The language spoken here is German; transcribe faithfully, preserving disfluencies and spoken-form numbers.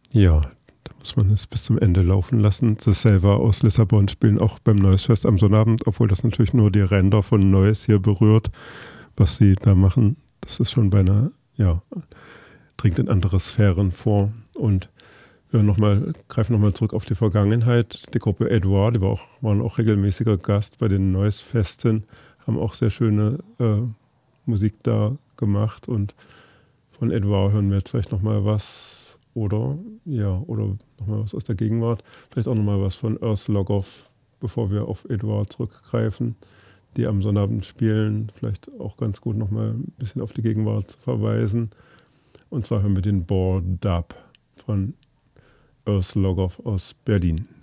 Ja, da muss man es bis zum Ende laufen lassen. The Selva aus Lissabon spielen auch beim Noise Fest am Sonnabend, obwohl das natürlich nur die Ränder von Noise hier berührt, was sie da machen. Das ist schon beinahe, ja, dringt in andere Sphären vor. Und wir noch mal, greifen nochmal zurück auf die Vergangenheit. Die Gruppe Edouard, die war auch, waren auch regelmäßiger Gast bei den Noise-Festen, haben auch sehr schöne äh, Musik da gemacht. Und von Edouard hören wir jetzt vielleicht nochmal was oder ja, oder nochmal was aus der Gegenwart. Vielleicht auch nochmal was von Earth Logoff, bevor wir auf Edouard zurückgreifen, die am Sonnabend spielen. Vielleicht auch ganz gut nochmal ein bisschen auf die Gegenwart zu verweisen. Und zwar hören wir den Bored Dub von Earth Logoff aus Berlin.